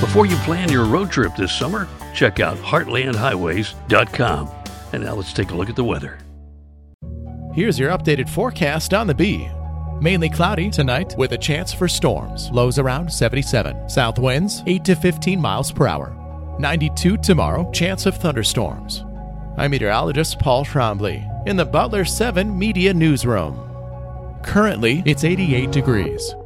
Before you plan your road trip this summer, check out heartlandhighways.com. And now let's take a look at the weather. Here's your updated forecast on the Bee. Mainly cloudy tonight with a chance for storms. Lows around 77. South winds 8 to 15 miles per hour. 92 tomorrow. Chance of thunderstorms. I'm meteorologist Paul Trombley in the Butler 7 Media Newsroom. Currently, it's 88 degrees.